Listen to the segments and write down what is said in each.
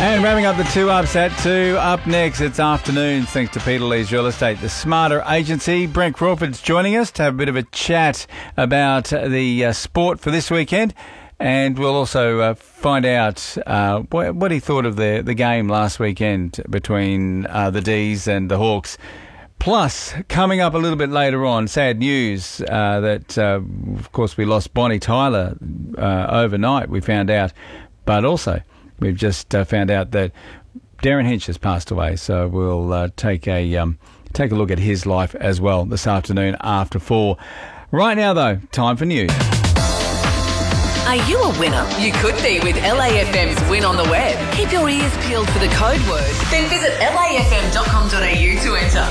And wrapping up the 2 Ups at 2. Up next, it's afternoons, thanks to Peter Lee's Real Estate, the Smarter Agency. Brent Crawford's joining us to have a bit of a chat about the sport for this weekend. And we'll also find out what he thought of the game last weekend between the D's and the Hawks. Plus, coming up a little bit later on, sad news that, of course, we lost Bonnie Tyler overnight, we found out. But also, we've just found out that Darren Hinch has passed away. So we'll take a look at his life as well this afternoon after 4. Right now, though, time for news. Are you a winner? You could be with LAFM's Win on the Web. Keep your ears peeled for the code word. Then visit lafm.com.au to enter.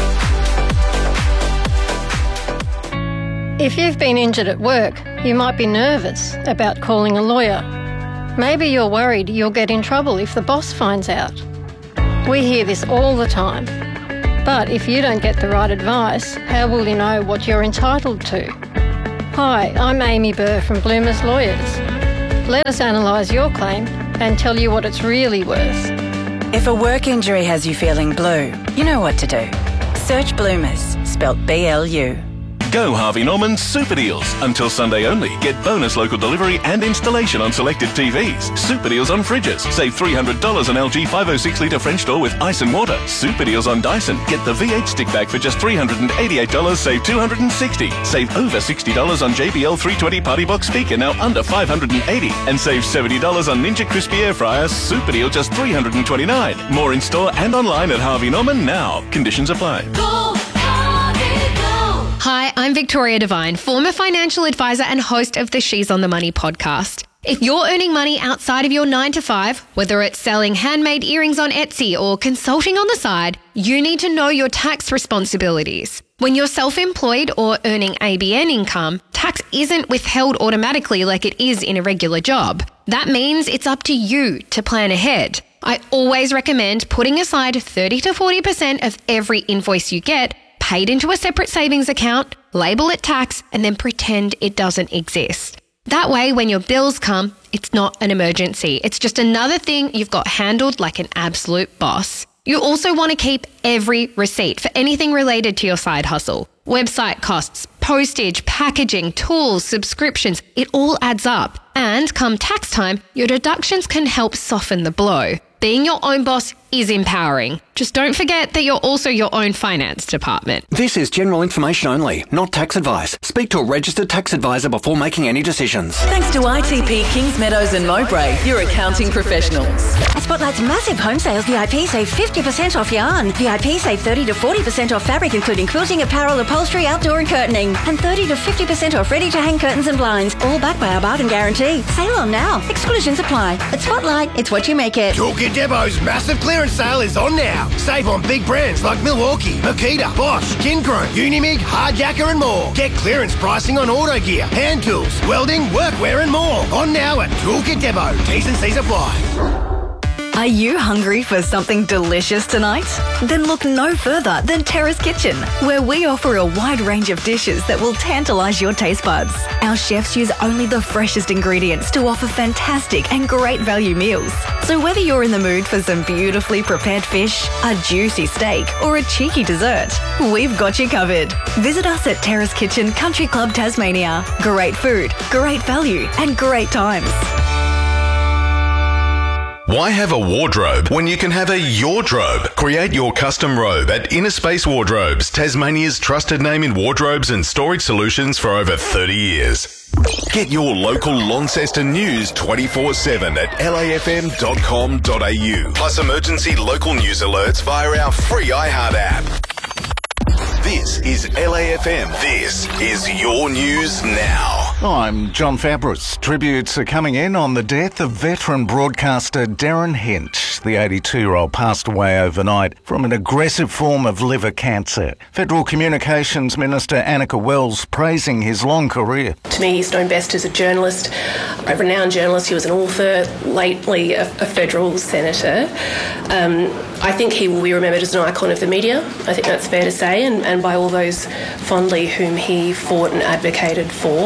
If you've been injured at work, you might be nervous about calling a lawyer. Maybe you're worried you'll get in trouble if the boss finds out. We hear this all the time. But if you don't get the right advice, how will you know what you're entitled to? Hi, I'm Amy Burr from Bloomers Lawyers. Let us analyse your claim and tell you what it's really worth. If a work injury has you feeling blue, you know what to do. Search Bloomers, spelt B-L-U. Go Harvey Norman Super Deals. Until Sunday only. Get bonus local delivery and installation on selected TVs. Super Deals on fridges. Save $300 on LG 506 litre French door with ice and water. Super Deals on Dyson. Get the V8 stick bag for just $388. Save $260. Save over $60 on JBL 320 Party Box speaker, now under $580. And save $70 on Ninja Crispy Air Fryer. Super Deal just $329. More in store and online at Harvey Norman now. Conditions apply. Go! Hi, I'm Victoria Devine, former financial advisor and host of the She's on the Money podcast. If you're earning money outside of your 9 to 5, whether it's selling handmade earrings on Etsy or consulting on the side, you need to know your tax responsibilities. When you're self-employed or earning ABN income, tax isn't withheld automatically like it is in a regular job. That means it's up to you to plan ahead. I always recommend putting aside 30 to 40% of every invoice you get paid into a separate savings account, label it tax, and then pretend it doesn't exist. That way, when your bills come, it's not an emergency. It's just another thing you've got handled like an absolute boss. You also want to keep every receipt for anything related to your side hustle. Website costs, postage, packaging, tools, subscriptions, it all adds up. And come tax time, your deductions can help soften the blow. Being your own boss is empowering. Just don't forget that you're also your own finance department. This is general information only, not tax advice. Speak to a registered tax advisor before making any decisions. Thanks to ITP Kings Meadows and Mowbray, your accounting professionals. Spotlight's massive home sales. VIP save 50% off yarn. VIP save 30 to 40% off fabric, including quilting, apparel, upholstery, outdoor and curtaining. And 30 to 50% off ready-to-hang curtains and blinds. All backed by our bargain guarantee. Sale on now. Exclusions apply. At Spotlight, it's what you make it. Toolkit Depot's massive clearance sale is on now. Save on big brands like Milwaukee, Makita, Bosch, Kinchrome, Unimig, Hardjacker and more. Get clearance pricing on auto gear, hand tools, welding, workwear and more. On now at Toolkit Depot. T's and C's apply. Are you hungry for something delicious tonight? Then look no further than Terrace Kitchen, where we offer a wide range of dishes that will tantalise your taste buds. Our chefs use only the freshest ingredients to offer fantastic and great value meals. So whether you're in the mood for some beautifully prepared fish, a juicy steak, or a cheeky dessert, we've got you covered. Visit us at Terrace Kitchen Country Club Tasmania. Great food, great value, and great times. Why have a wardrobe when you can have a Yordrobe? Create your custom robe at Inner Space Wardrobes, Tasmania's trusted name in wardrobes and storage solutions for over 30 years. Get your local Launceston news 24/7 at lafm.com.au. Plus emergency local news alerts via our free iHeart app. This is LAFM. This is your news now. I'm John Fabris. Tributes are coming in on the death of veteran broadcaster Darren Hinch. The 82-year-old passed away overnight from an aggressive form of liver cancer. Federal Communications Minister Annika Wells praising his long career. To me, he's known best as a journalist, a renowned journalist. He was an author, lately a federal senator. I think he will be remembered as an icon of the media. I think that's fair to say, and by all those fondly whom he fought and advocated for. The death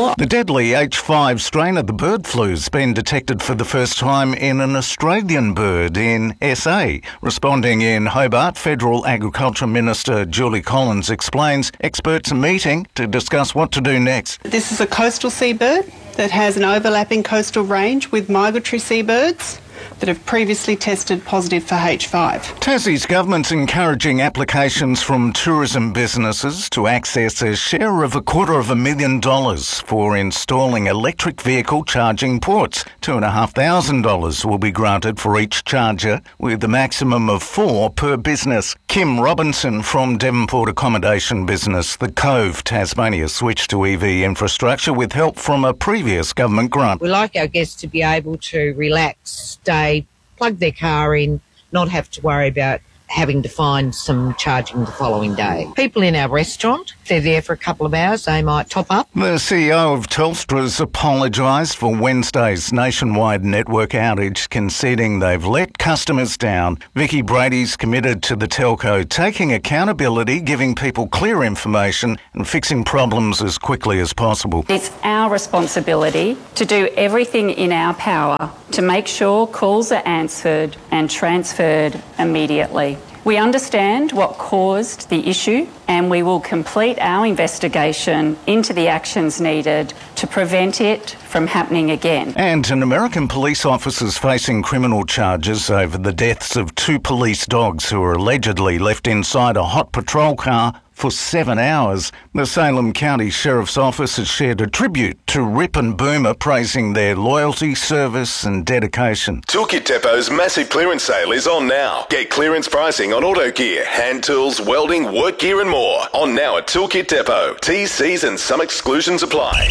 deadly H5 strain of the bird flu has been detected for the first time in an Australian bird in SA. Responding in Hobart, Federal Agriculture Minister Julie Collins explains experts are meeting to discuss what to do next. This is a coastal seabird that has an overlapping coastal range with migratory seabirds that have previously tested positive for H5. Tassie's government's encouraging applications from tourism businesses to access a share of $250,000 for installing electric vehicle charging ports. $2,500 will be granted for each charger, with a maximum of 4 per business. Kim Robinson from Devonport accommodation business The Cove, Tasmania, switched to EV infrastructure with help from a previous government grant. We like our guests to be able to relax, stay, plug their car in, not have to worry about having to find some charging the following day. People in our restaurant, if they're there for a couple of hours, they might top up. The CEO of Telstra's apologised for Wednesday's nationwide network outage, conceding they've let customers down. Vicky Brady's committed to the telco taking accountability, giving people clear information and fixing problems as quickly as possible. It's our responsibility to do everything in our power to make sure calls are answered and transferred immediately. We understand what caused the issue and we will complete our investigation into the actions needed to prevent it from happening again. And an American police officer is facing criminal charges over the deaths of 2 police dogs who were allegedly left inside a hot patrol car for 7 hours. The Salem County Sheriff's Office has shared a tribute to Rip and Boomer, praising their loyalty, service and dedication. Toolkit Depot's massive clearance sale is on now. Get clearance pricing on auto gear, hand tools, welding, work gear and more. On now at Toolkit Depot. T's, C's and some exclusions apply.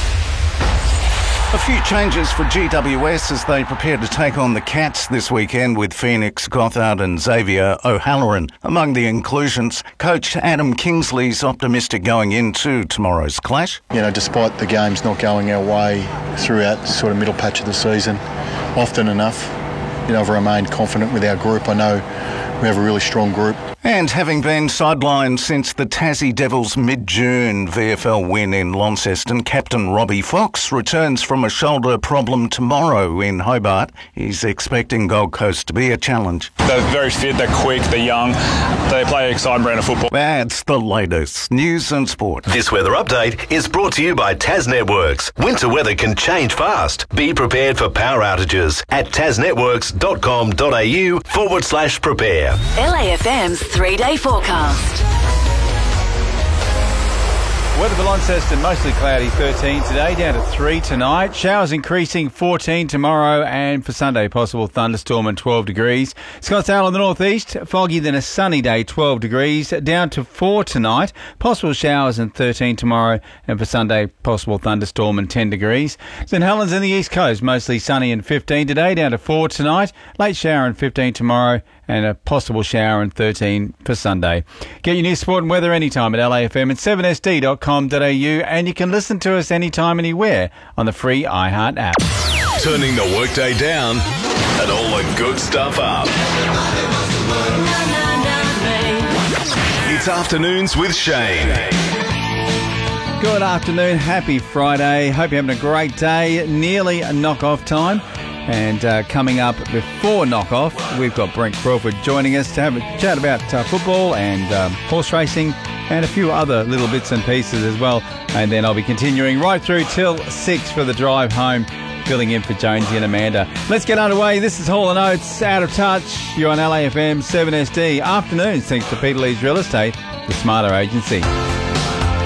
A few changes for GWS as they prepare to take on the Cats this weekend, with Phoenix Gothard and Xavier O'Halloran among the inclusions. Coach Adam Kingsley's optimistic going into tomorrow's clash. You know, despite the games not going our way throughout the sort of middle patch of the season, often enough, you know, I've remained confident with our group. I know we have a really strong group. And having been sidelined since the Tassie Devils mid-June VFL win in Launceston, Captain Robbie Fox returns from a shoulder problem tomorrow in Hobart. He's expecting Gold Coast to be a challenge. They're very fit, they're quick, they're young, they play an exciting brand of football. That's the latest news and sport. This weather update is brought to you by Tas Networks. Winter weather can change fast. Be prepared for power outages at tasnetworks.com.au/prepare. LAFM's 3-day forecast. Weather for Launceston, mostly cloudy, 13 today, down to 3 tonight. Showers increasing, 14 tomorrow, and for Sunday, possible thunderstorm and 12 degrees. Scottsdale in the northeast, foggy, then a sunny day, 12 degrees, down to 4 tonight. Possible showers and 13 tomorrow, and for Sunday, possible thunderstorm and 10 degrees. St Helens in the east coast, mostly sunny and 15 today, down to 4 tonight. Late shower and 15 tomorrow, and a possible shower and 13 for Sunday. Get your news, sport and weather anytime at LAFM and 7sd.com.au, and you can listen to us anytime, anywhere on the free iHeart app. Turning the workday down and all the good stuff up. It's Afternoons with Shane. Good afternoon, happy Friday. Hope you're having a great day. Nearly a knock-off time. And coming up before knock-off, we've got Brent Crawford joining us to have a chat about football and horse racing and a few other little bits and pieces as well. And then I'll be continuing right through till 6 for the drive home, filling in for Jonesy and Amanda. Let's get underway. This is Hall & Oates, Out of Touch. You're on LAFM 7SD. Afternoons, thanks to Peter Lee's Real Estate, the smarter agency.